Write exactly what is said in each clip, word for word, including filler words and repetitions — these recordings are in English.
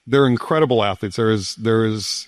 they're incredible athletes. There is there is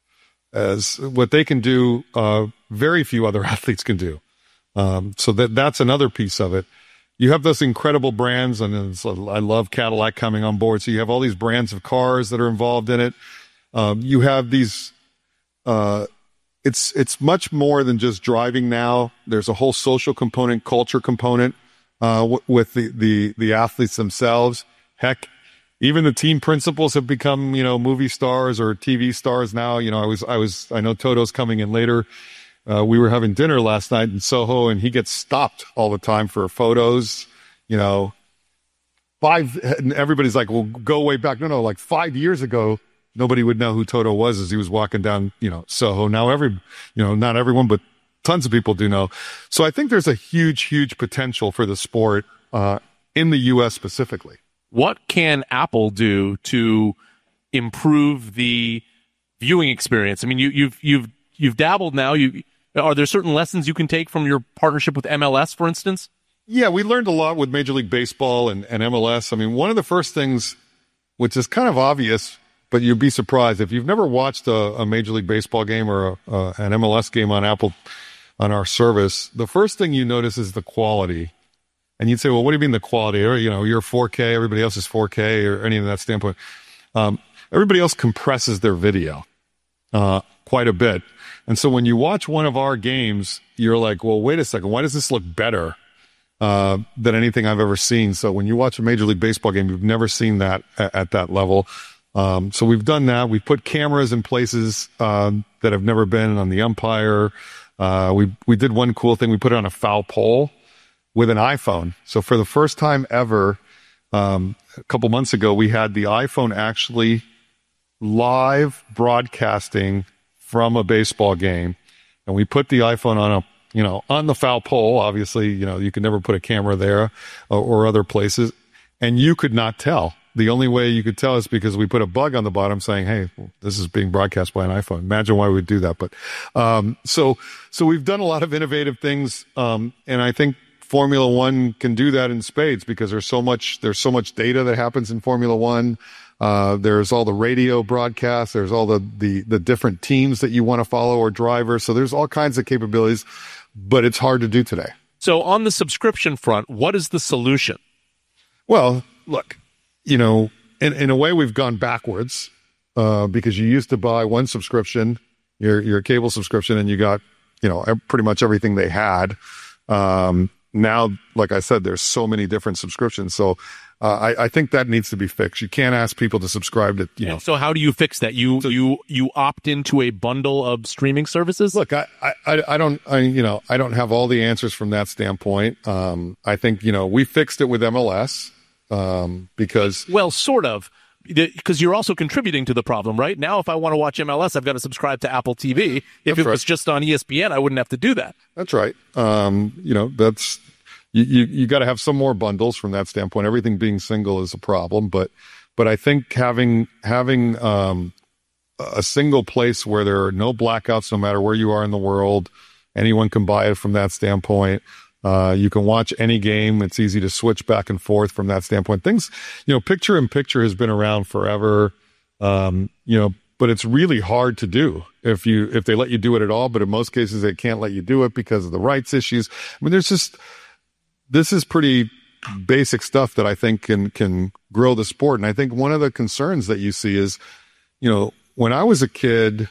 as what they can do, uh, very few other athletes can do. Um, so that that's another piece of it. You have those incredible brands, and it's, I love Cadillac coming on board. So you have all these brands of cars that are involved in it. Um, you have these. Uh, it's it's much more than just driving now. There's a whole social component, culture component uh, w- with the, the the athletes themselves. Heck, even the team principals have become, you know, movie stars or T V stars now. You know, I was I was I know Toto's coming in later. Uh, we were having dinner last night in Soho, and he gets stopped all the time for photos. You know, five, and everybody's like, well, go way back. No, no, like five years ago, nobody would know who Toto was as he was walking down, you know, Soho. Now every, you know, not everyone, but tons of people do know. So I think there's a huge, huge potential for the sport uh, in the U S specifically. What can Apple do to improve the viewing experience? I mean, you, you've you've you've dabbled now. You are there certain lessons you can take from your partnership with M L S, for instance? Yeah, we learned a lot with Major League Baseball and, and M L S. I mean, one of the first things, which is kind of obvious, but you'd be surprised if you've never watched a, a Major League Baseball game or a, uh, an M L S game on Apple on our service. The first thing you notice is the quality. And you'd say, well, what do you mean the quality? Or, you know, you're four K, everybody else is four K, or any of that standpoint. Um, everybody else compresses their video uh, quite a bit. And so when you watch one of our games, you're like, well, wait a second, why does this look better uh, than anything I've ever seen? So when you watch a Major League Baseball game, you've never seen that at, at that level. Um, so we've done that. We put cameras in places uh, that have never been on the umpire. Uh, we we did one cool thing. We put it on a foul pole with an iPhone. So for the first time ever, um, a couple months ago, we had the iPhone actually live broadcasting from a baseball game. And we put the iPhone on a, you know, on the foul pole. Obviously, you know, you could never put a camera there or, or other places. And you could not tell. The only way you could tell is because we put a bug on the bottom saying, hey, this is being broadcast by an iPhone. Imagine why we'd do that. But, um, so, so we've done a lot of innovative things. Um, and I think Formula One can do that in spades because there's so much, there's so much data that happens in Formula One. Uh, there's all the radio broadcasts. There's all the, the, the different teams that you want to follow or drivers. So there's all kinds of capabilities, but it's hard to do today. So on the subscription front, what is the solution? Well, look, you know, in, in a way we've gone backwards, uh, because you used to buy one subscription, your, your cable subscription, and you got, you know, pretty much everything they had. Um, now, like I said, there's so many different subscriptions. So, uh, I, I think that needs to be fixed. You can't ask people to subscribe to, you know. So how do you fix that? You, so, you, you opt into a bundle of streaming services? Look, I, I, I don't, I, you know, I don't have all the answers from that standpoint. Um, I think, you know, we fixed it with M L S. Um, because well, sort of, because you're also contributing to the problem, right? Now, if I want to watch M L S, I've got to subscribe to Apple T V. If it right. was just on E S P N, I wouldn't have to do that. That's right. Um, you know, that's you. You, you got to have some more bundles from that standpoint. Everything being single is a problem, but but I think having having um, a single place where there are no blackouts, no matter where you are in the world, anyone can buy it from that standpoint. Uh, you can watch any game. It's easy to switch back and forth from that standpoint. Things, you know, picture in picture has been around forever. Um, you know, but it's really hard to do if you, if they let you do it at all. But in most cases, they can't let you do it because of the rights issues. I mean, there's just, this is pretty basic stuff that I think can, can grow the sport. And I think one of the concerns that you see is, you know, when I was a kid,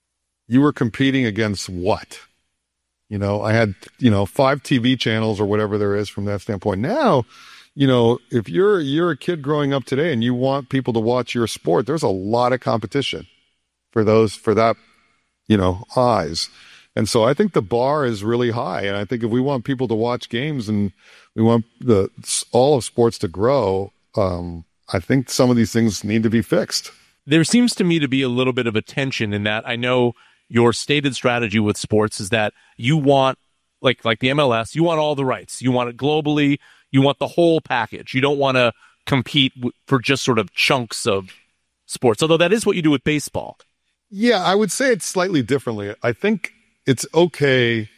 you were competing against what? You know, I had, you know, five T V channels or whatever there is from that standpoint. Now, you know, if you're, you're a kid growing up today and you want people to watch your sport, there's a lot of competition for those, for that, you know, eyes. And so I think the bar is really high. And I think if we want people to watch games and we want the, all of sports to grow, um, I think some of these things need to be fixed. There seems to me to be a little bit of a tension in that. I know your stated strategy with sports is that you want, like like the M L S, you want all the rights. You want it globally. You want the whole package. You don't want to compete w- for just sort of chunks of sports, although that is what you do with baseball. Yeah, I would say it slightly differently. I think it's okay.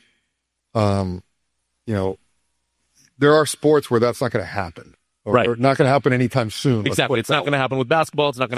Um, you know, there are sports where that's not going to happen. Or, right. or not going to happen anytime soon. Exactly. It's not going to happen with basketball. It's not going